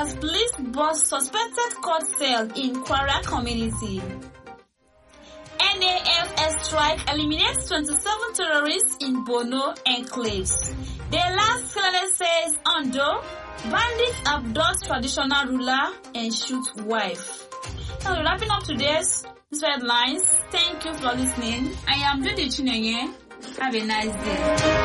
as police bust suspected court cell in Kwara community. NAF airstrike eliminates 27 terrorists in Bono enclaves. The last colonel says Ondo, bandits abduct traditional ruler and shoot wife. Now we're wrapping up today's headlines. Thank you for listening. I am Judy Chinenye. Have a nice day.